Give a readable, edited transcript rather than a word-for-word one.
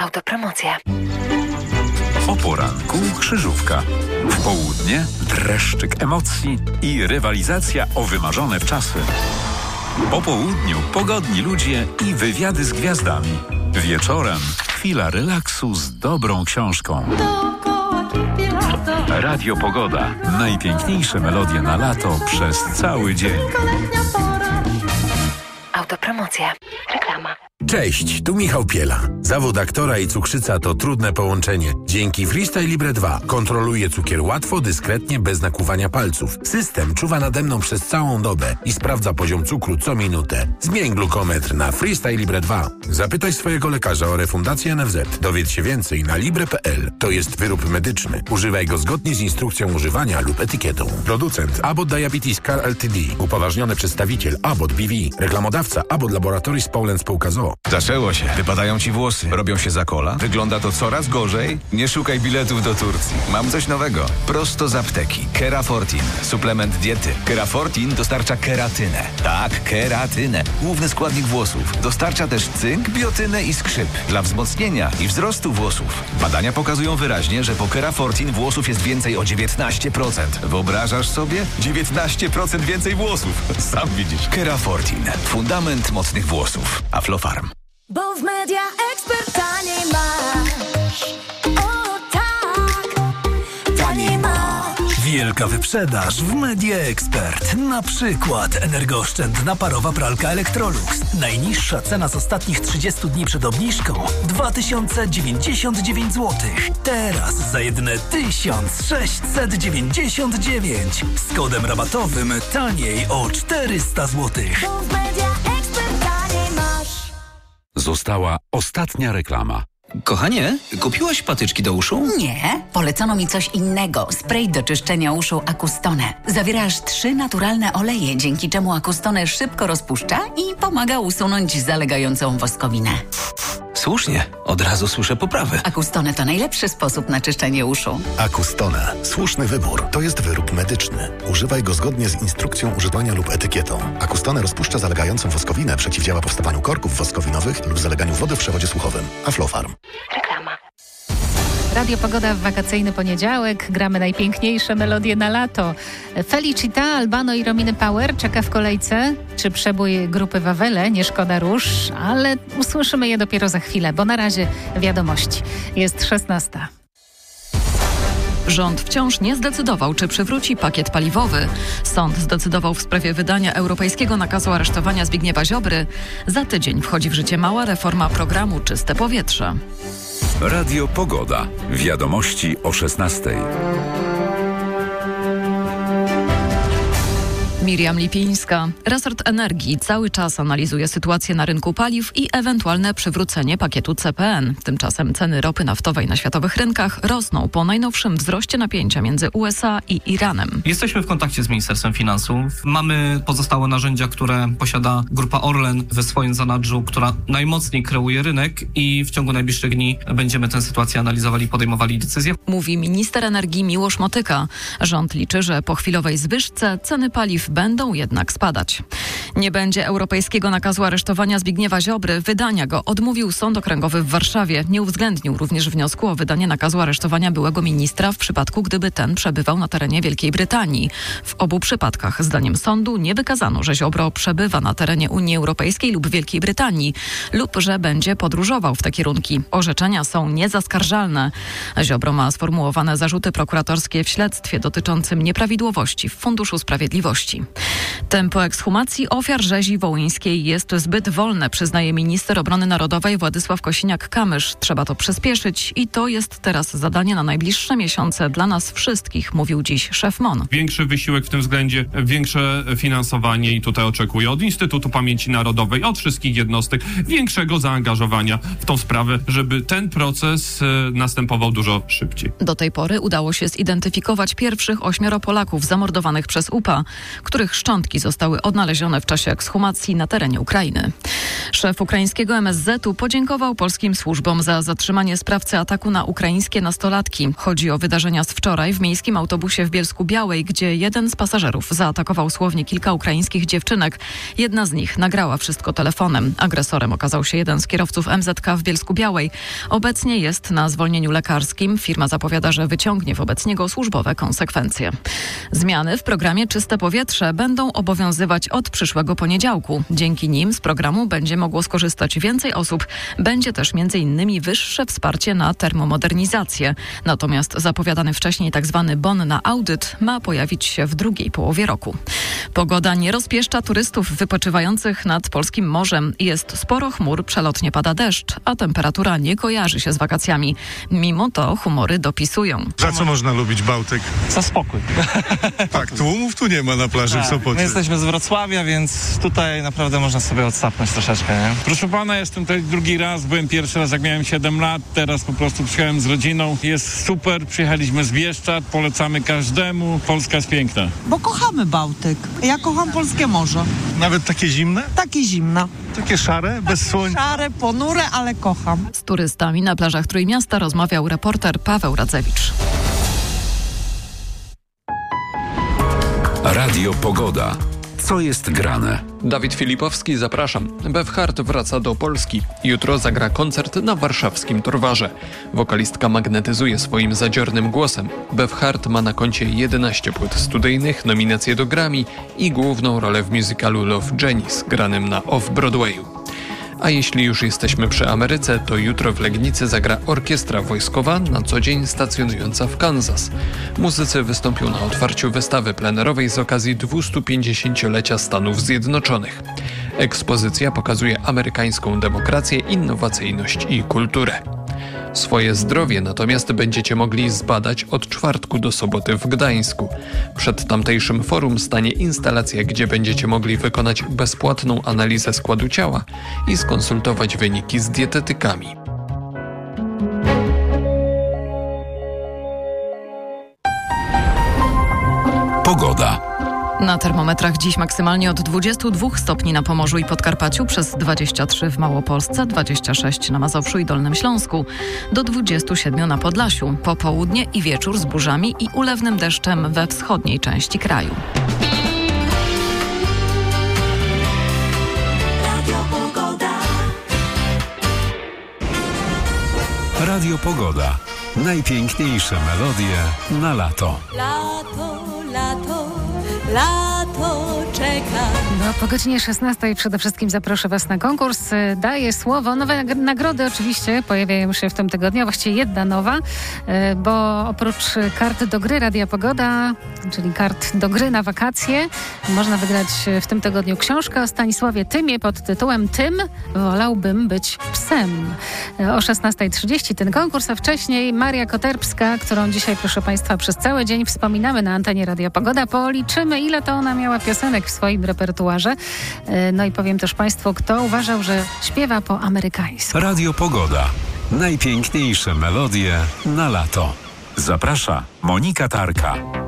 Autopromocja. O poranku krzyżówka. W południe dreszczyk emocji i rywalizacja o wymarzone wczasy. Po południu pogodni ludzie i wywiady z gwiazdami. Wieczorem chwila relaksu z dobrą książką. Radio Pogoda. Najpiękniejsze melodie na lato przez cały dzień. Autopromocja. Reklama. Cześć, tu Michał Piela. Zawód aktora i cukrzyca to trudne połączenie. Dzięki Freestyle Libre 2 kontroluję cukier łatwo, dyskretnie, bez nakłuwania palców. System czuwa nade mną przez całą dobę i sprawdza poziom cukru co minutę. Zmień glukometr na Freestyle Libre 2. Zapytaj swojego lekarza o refundację NFZ. Dowiedz się więcej na libre.pl. To jest wyrób medyczny. Używaj go zgodnie z instrukcją używania lub etykietą. Producent Abbott Diabetes Care Ltd. Upoważniony przedstawiciel Abbott BV. Reklamodawca Abbott Laboratories Poland Spółka z o.o. Zaczęło się. Wypadają ci włosy. Robią się za kola. Wygląda to coraz gorzej. Nie szukaj biletów do Turcji. Mam coś nowego. Prosto z apteki. Kerafortin. Suplement diety. Kerafortin dostarcza keratynę. Tak, keratynę. Główny składnik włosów. Dostarcza też cynk, biotynę i skrzyp. Dla wzmocnienia i wzrostu włosów. Badania pokazują wyraźnie, że po Kerafortin włosów jest więcej o 19%. Wyobrażasz sobie? 19% więcej włosów. Sam widzisz. Kerafortin. Fundament mocnych włosów. Aflofarm. Bo w Media Expert taniej masz. O tak, taniej masz. Wielka wyprzedaż w Media Expert. Na przykład energooszczędna parowa pralka Electrolux. Najniższa cena z ostatnich 30 dni przed obniżką 2099 zł. Teraz za jedyne 1699. Z kodem rabatowym taniej o 400 zł. Bo w Media Expert taniej masz. Została ostatnia reklama. Kochanie, kupiłaś patyczki do uszu? Nie, polecono mi coś innego. Spray do czyszczenia uszu Acustone. Zawiera aż 3 naturalne oleje, dzięki czemu Acustone szybko rozpuszcza i pomaga usunąć zalegającą woskowinę. Słusznie, od razu słyszę poprawę. Acustone to najlepszy sposób na czyszczenie uszu. Acustone. Słuszny wybór. To jest wyrób medyczny. Używaj go zgodnie z instrukcją używania lub etykietą. Acustone rozpuszcza zalegającą woskowinę, przeciwdziała powstawaniu korków woskowinowych lub zaleganiu wody w przewodzie słuchowym. Aflofarm. Reklama. Radio Pogoda w wakacyjny poniedziałek. Gramy najpiękniejsze melodie na lato. Felicita, Albano i Rominy Power czeka w kolejce. Czy przebój grupy Wawele? Nie szkoda róż, ale usłyszymy je dopiero za chwilę, bo na razie wiadomości. Jest 16. Rząd wciąż nie zdecydował, czy przywróci pakiet paliwowy. Sąd zdecydował w sprawie wydania europejskiego nakazu aresztowania Zbigniewa Ziobry. Za tydzień wchodzi w życie mała reforma programu Czyste Powietrze. Radio Pogoda. Wiadomości o 16. Miriam Lipińska. Resort Energii cały czas analizuje sytuację na rynku paliw i ewentualne przywrócenie pakietu CPN. Tymczasem ceny ropy naftowej na światowych rynkach rosną po najnowszym wzroście napięcia między USA i Iranem. Jesteśmy w kontakcie z Ministerstwem Finansów. Mamy pozostałe narzędzia, które posiada Grupa Orlen we swoim zanadrzu, która najmocniej kreuje rynek i w ciągu najbliższych dni będziemy tę sytuację analizowali i podejmowali decyzje. Mówi minister energii Miłosz Motyka. Rząd liczy, że po chwilowej zwyżce ceny paliw będą jednak spadać. Nie będzie europejskiego nakazu aresztowania Zbigniewa Ziobry. Wydania go odmówił Sąd Okręgowy w Warszawie. Nie uwzględnił również wniosku o wydanie nakazu aresztowania byłego ministra w przypadku, gdyby ten przebywał na terenie Wielkiej Brytanii. W obu przypadkach, zdaniem sądu, nie wykazano, że Ziobro przebywa na terenie Unii Europejskiej lub Wielkiej Brytanii lub że będzie podróżował w te kierunki. Orzeczenia są niezaskarżalne. Ziobro ma sformułowane zarzuty prokuratorskie w śledztwie dotyczącym nieprawidłowości w Funduszu Sprawiedliwości. Tempo ekshumacji ofiar rzezi wołyńskiej jest zbyt wolne, przyznaje minister obrony narodowej Władysław Kosiniak-Kamysz. Trzeba to przyspieszyć i to jest teraz zadanie na najbliższe miesiące dla nas wszystkich, mówił dziś szef MON. Większy wysiłek w tym względzie, większe finansowanie i tutaj oczekuję od Instytutu Pamięci Narodowej, od wszystkich jednostek, większego zaangażowania w tą sprawę, żeby ten proces następował dużo szybciej. Do tej pory udało się zidentyfikować pierwszych 8 Polaków zamordowanych przez UPA. których szczątki zostały odnalezione w czasie ekshumacji na terenie Ukrainy. Szef ukraińskiego MSZ-u podziękował polskim służbom za zatrzymanie sprawcy ataku na ukraińskie nastolatki. Chodzi o wydarzenia z wczoraj w miejskim autobusie w Bielsku-Białej, gdzie jeden z pasażerów zaatakował słownie kilka ukraińskich dziewczynek. Jedna z nich nagrała wszystko telefonem. Agresorem okazał się jeden z kierowców MZK w Bielsku-Białej. Obecnie jest na zwolnieniu lekarskim. Firma zapowiada, że wyciągnie wobec niego służbowe konsekwencje. Zmiany w programie Czyste Powietrze będą obowiązywać od przyszłego poniedziałku. Dzięki nim z programu będzie mogło skorzystać więcej osób. Będzie też m.in. wyższe wsparcie na termomodernizację. Natomiast zapowiadany wcześniej tzw. bon na audyt ma pojawić się w drugiej połowie roku. Pogoda nie rozpieszcza turystów wypoczywających nad polskim morzem. Jest sporo chmur, przelotnie pada deszcz, a temperatura nie kojarzy się z wakacjami. Mimo to humory dopisują. Za co można lubić Bałtyk? Za spokój. Tak, tłumów tu nie ma na plaży w Sopocie. My jesteśmy z Wrocławia, więc tutaj naprawdę można sobie odsapnąć troszeczkę, nie? Proszę pana, jestem tutaj drugi raz, byłem pierwszy raz jak miałem 7 lat, teraz po prostu przyjechałem z rodziną. Jest super, przyjechaliśmy z Bieszczad, polecamy każdemu. Polska jest piękna. Bo kochamy Bałtyk. Ja kocham polskie morze. Nawet takie zimne? Takie zimne. Takie szare, bez słońca? Szare, ponure, ale kocham. Z turystami na plażach Trójmiasta rozmawiał reporter Paweł Radzewicz. Radio Pogoda. Co jest grane? Dawid Filipowski, zapraszam. Beefheart wraca do Polski. Jutro zagra koncert na warszawskim Torwarze. Wokalistka magnetyzuje swoim zadziornym głosem. Beefheart ma na koncie 11 płyt studyjnych, nominacje do Grammy i główną rolę w musicalu Love Janice, granym na Off-Broadwayu. A jeśli już jesteśmy przy Ameryce, to jutro w Legnicy zagra orkiestra wojskowa, na co dzień stacjonująca w Kansas. Muzycy wystąpią na otwarciu wystawy plenerowej z okazji 250-lecia Stanów Zjednoczonych. Ekspozycja pokazuje amerykańską demokrację, innowacyjność i kulturę. Swoje zdrowie natomiast będziecie mogli zbadać od czwartku do soboty w Gdańsku. Przed tamtejszym forum stanie instalacja, gdzie będziecie mogli wykonać bezpłatną analizę składu ciała i skonsultować wyniki z dietetykami. Pogoda. Na termometrach dziś maksymalnie od 22 stopni na Pomorzu i Podkarpaciu, przez 23 w Małopolsce, 26 na Mazowszu i Dolnym Śląsku, do 27 na Podlasiu. Popołudnie i wieczór z burzami i ulewnym deszczem we wschodniej części kraju. Radio Pogoda. Najpiękniejsze melodie na lato. Lato, lato, lato czeka. No, po godzinie 16 przede wszystkim zaproszę Was na konkurs. Daję słowo. Nowe nagrody oczywiście pojawiają się w tym tygodniu, a właściwie jedna nowa, bo oprócz kart do gry Radia Pogoda, czyli kart do gry na wakacje, można wygrać w tym tygodniu książkę o Stanisławie Tymie pod tytułem Tym wolałbym być psem. O 16:30 ten konkurs, a wcześniej Maria Koterbska, którą dzisiaj, proszę Państwa, przez cały dzień wspominamy na antenie Radia Pogoda. Policzymy, ile to ona miała piosenek w swoim repertuarze. No i powiem też Państwu, kto uważał, że śpiewa po amerykańsku. Radio Pogoda. Najpiękniejsze melodie na lato. Zaprasza Monika Tarka.